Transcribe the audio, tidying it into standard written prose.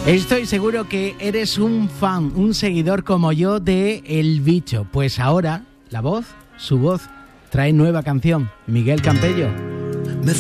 Estoy seguro que eres un fan, un seguidor como yo de El Bicho. Pues ahora, su voz, trae nueva canción. Miguel Campello.